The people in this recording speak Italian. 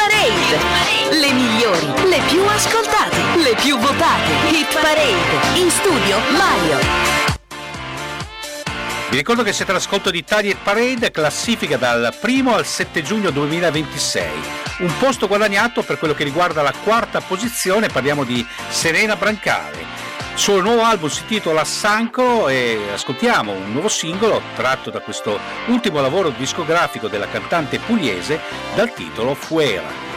Parade! Le migliori, le più ascoltate, le più votate. Hit Parade. In studio Mario. Vi ricordo che siete all'ascolto di Italia Hit Parade, classifica dal 1 al 7 giugno 2026. Un posto guadagnato per quello che riguarda la quarta posizione, parliamo di Serena Brancale. Il suo nuovo album si intitola Sanco e ascoltiamo un nuovo singolo tratto da questo ultimo lavoro discografico della cantante pugliese dal titolo Fuera.